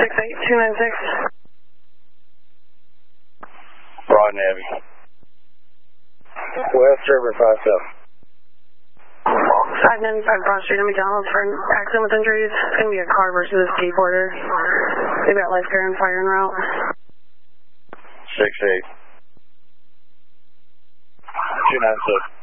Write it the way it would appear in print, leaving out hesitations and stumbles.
68296. Broad Navy. West River 57. 595 Broad Street in McDonald's for an accident with injuries. It's going to be a car versus a skateboarder. They've got life care and fire en route. 68. 296.